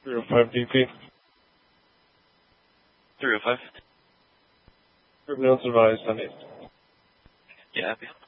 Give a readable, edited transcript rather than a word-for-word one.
305 DP. 305. Group notes advised on 8. Yeah, happy.